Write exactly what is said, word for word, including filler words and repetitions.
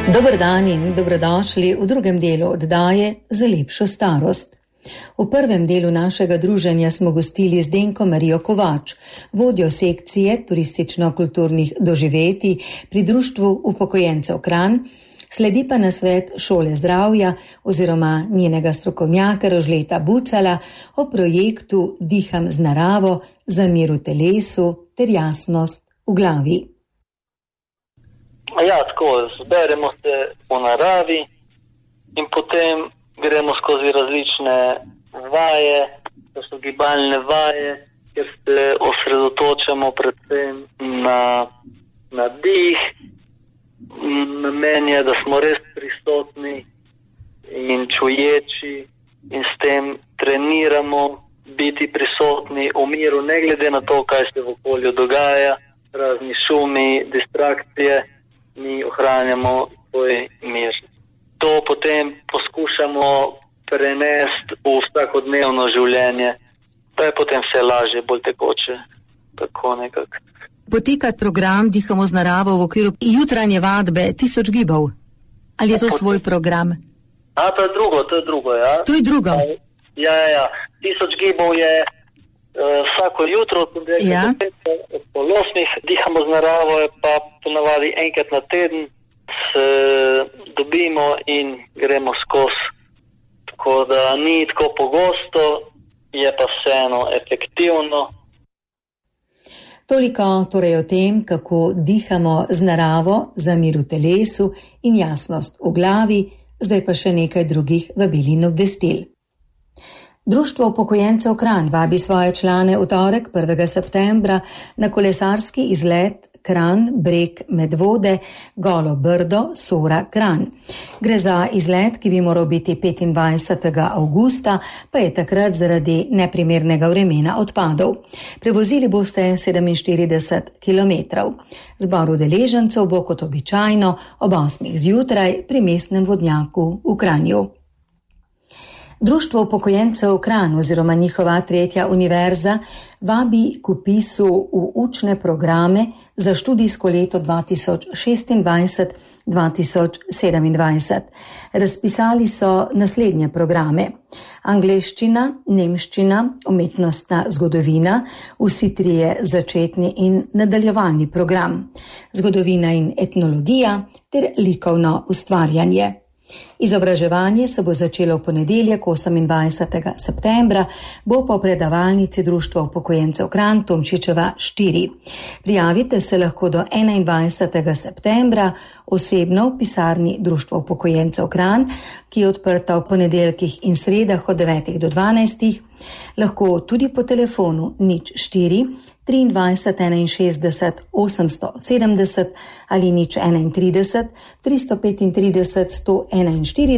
Dober dan in dobrodošli v drugem delu oddaje Za lepšo starost. V prvem delu našega druženja smo gostili Zdenko Marijo Kovač, vodjo sekcije turistično-kulturnih doživetij pri Društvu upokojencev Kranj, sledi pa nasvet Šole zdravja oziroma njenega strokovnjaka Rožleta Bucala o projektu Diham z naravo za mir v telesu ter jasnost v glavi. Ja, tako, zberemo se po naravi in potem gremo skozi različne vaje, to so gibalne vaje, kjer se osredotočamo predvsem na, na dih. Namen je, da smo res prisotni in čuječi in s tem treniramo biti prisotni v miru, ne glede na to, kaj se v okolju dogaja, razni šumi, distrakcije, mi ohranjamo svoj mir. To potem poskušamo prenesti v vsakodnevno življenje, da je potem vse lažje, bolj tekoče, tako nekako. Poteka program Dihamo z naravo v okviru jutranje vadbe Tisoč gibov. Ali je to svoj program? A, to je drugo, to je drugo, ja. To je drugo? Ja, ja, ja. Tisoč gibov je uh, vsako jutro, tudi ja. Od pol osmih, Dihamo z naravo je pa ponavadi enkrat na teden, se dobimo in gremo skozi. Tako da ni tako pogosto, je pa vseeno efektivno. Toliko torej o tem, kako dihamo z naravo za mir v telesu in jasnost v glavi, zdaj pa še nekaj drugih vabil in obvestil. Društvo upokojencev Kranj vabi svoje člane v torek prvega septembra na kolesarski izlet Kranj, Breg, Medvode, Golo Brdo, Sora, Kranj. Gre za izlet, ki bi moral biti petindvajsetega avgusta, pa je takrat zaradi neprimernega vremena odpadel. Prevozili boste sedeminštirideset kilometrov. Zbor udeležencev bo kot običajno ob osmih zjutraj pri mestnem vodnjaku v Kranju. Društvo upokojencev Kranj oziroma njihova tretja univerza vabi k vpisu v učne programe za študijsko leto dva tisoč šestindvajset dva tisoč sedemindvajset. Razpisali so naslednje programe: angleščina, nemščina, umetnostna zgodovina, vsi trije začetni in nadaljevalni program, zgodovina in etnologija ter likovno ustvarjanje. Izobraževanje se bo začelo v ponedeljek osemindvajsetega septembra, bo po predavalnici Društva upokojencev Kranj Tomčičeva štiri. Prijavite se lahko do enaindvajsetega septembra osebno v pisarni Društva upokojencev Kranj, ki je odprta v ponedeljkih in sredah od devetih do dvanajstih, lahko tudi po telefonu nič štiri triindvajset enainšestdeset osemsto sedemdeset ali nič enaintrideset tristo petintrideset sto enainštirideset